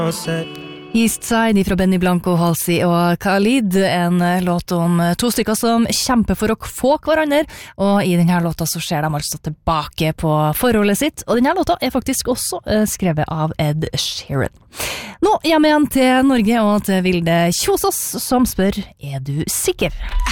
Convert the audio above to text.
East Side fra Benny Blanco, Halsey og Khalid, en låt om to stykker som kjemper for å få hverandre, og i denne låta så ser de altså tilbake på forholdet sitt, og denne låta er faktisk også skrevet av Ed Sheeran. Nå hjemme igjen til Norge og til Vilde Kjosås, som spør, er du sikker?